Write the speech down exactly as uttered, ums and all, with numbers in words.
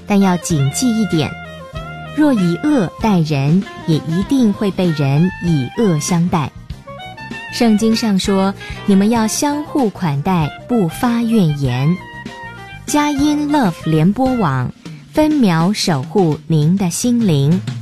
但要谨记一点，若以恶待人，也一定会被人以恶相待。圣经上说，你们要相互款待，不发怨言。佳音 Love 联播网分秒守护您的心灵。